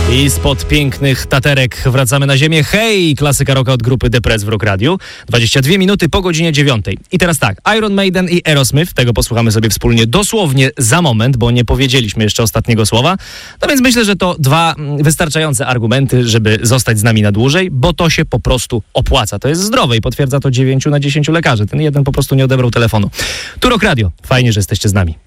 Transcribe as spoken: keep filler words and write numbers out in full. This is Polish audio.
I spod pięknych taterek wracamy na ziemię. Hej! Klasyka rocka od grupy The Press w Rock Radio. dwadzieścia dwie minuty po godzinie dziewiątej. I teraz tak, Iron Maiden i Aerosmith, tego posłuchamy sobie wspólnie dosłownie za moment, bo nie powiedzieliśmy jeszcze ostatniego słowa. No więc myślę, że to dwa wystarczające argumenty, żeby zostać z nami na dłużej, bo to się po prostu opłaca. To jest zdrowe i potwierdza to dziewięciu na dziesięciu lekarzy. Ten jeden po prostu nie odebrał telefonu. Tu Rock Radio. Fajnie, że jesteście z nami.